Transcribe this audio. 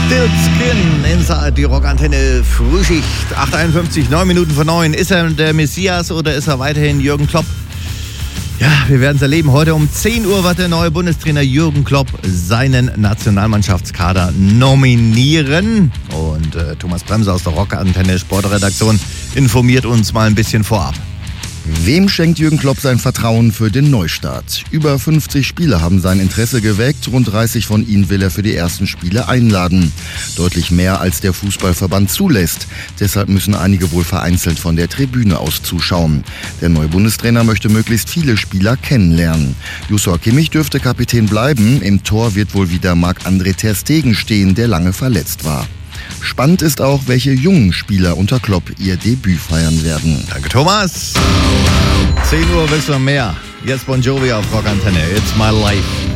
Stiltskin, Inside, die Rockantenne, Frühschicht, 8:51, 9 Minuten vor 9. Ist er der Messias oder ist er weiterhin Jürgen Klopp? Ja, wir werden es erleben. Heute um 10 Uhr wird der neue Bundestrainer Jürgen Klopp seinen Nationalmannschaftskader nominieren. Und Thomas Bremser aus der Rockantenne Sportredaktion informiert uns mal ein bisschen vorab. Wem schenkt Jürgen Klopp sein Vertrauen für den Neustart? Über 50 Spieler haben sein Interesse geweckt. Rund 30 von ihnen will er für die ersten Spiele einladen. Deutlich mehr als der Fußballverband zulässt. Deshalb müssen einige wohl vereinzelt von der Tribüne aus zuschauen. Der neue Bundestrainer möchte möglichst viele Spieler kennenlernen. Joshua Kimmich dürfte Kapitän bleiben. Im Tor wird wohl wieder Marc-André ter Stegen stehen, der lange verletzt war. Spannend ist auch, welche jungen Spieler unter Klopp ihr Debüt feiern werden. Danke, Thomas. 10 Uhr wissen wir mehr. Jetzt Bon Jovi auf Rockantenne. It's my life.